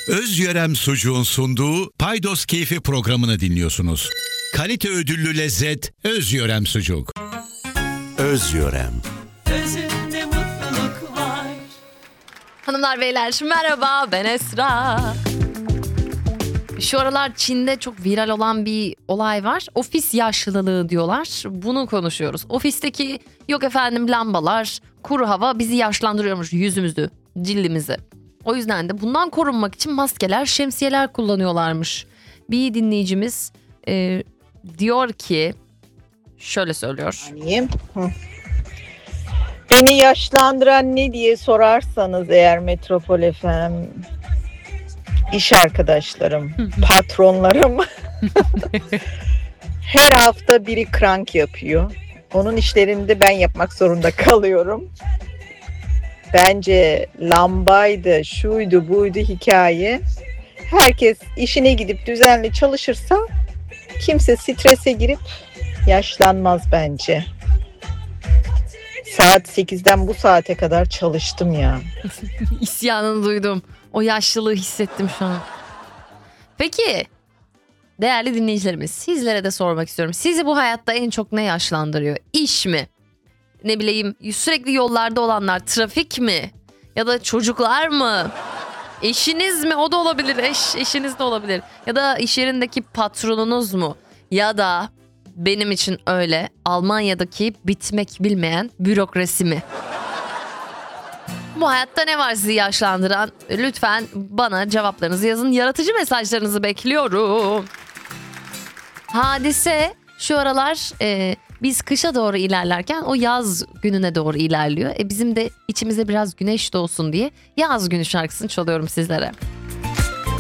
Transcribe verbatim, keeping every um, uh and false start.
Özyörem Sucuğun sunduğu Paydos Keyfi programını dinliyorsunuz. Kalite ödüllü lezzet Özyörem Sucuk. Özyörem. Özünde mutluluk var. Hanımlar beyler merhaba, ben Esra. Şu aralar Çin'de çok viral olan bir olay var. Ofis yaşlılığı diyorlar. Bunu konuşuyoruz. Ofisteki yok efendim lambalar, kuru hava bizi yaşlandırıyormuş, yüzümüzü, cildimizi. O yüzden de bundan korunmak için maskeler, şemsiyeler kullanıyorlarmış. Bir dinleyicimiz e, diyor ki, şöyle söylüyor. Anlayayım. Hı. Beni yaşlandıran ne diye sorarsanız eğer Metropol F M, iş arkadaşlarım, patronlarım her hafta biri krank yapıyor. Onun işlerini de ben yapmak zorunda kalıyorum. Bence lambaydı, şuydu, buydu hikaye. Herkes işine gidip düzenli çalışırsa kimse strese girip yaşlanmaz bence. Saat sekizden bu saate kadar çalıştım ya. İsyanını duydum. O yaşlılığı hissettim şu an. Peki değerli dinleyicilerimiz, sizlere de sormak istiyorum. Sizi bu hayatta en çok ne yaşlandırıyor? İş mi? Ne bileyim, sürekli yollarda olanlar, trafik mi? Ya da çocuklar mı? Eşiniz mi? O da olabilir. Eş, eşiniz de olabilir. Ya da iş yerindeki patronunuz mu? Ya da benim için öyle Almanya'daki bitmek bilmeyen bürokrasi mi? Bu hayatta ne var sizi yaşlandıran? Lütfen bana cevaplarınızı yazın. Yaratıcı mesajlarınızı bekliyorum. Hadise şu aralar e, biz kışa doğru ilerlerken o yaz gününe doğru ilerliyor. E, bizim de içimize biraz güneş doğsun diye yaz günü şarkısını çalıyorum sizlere.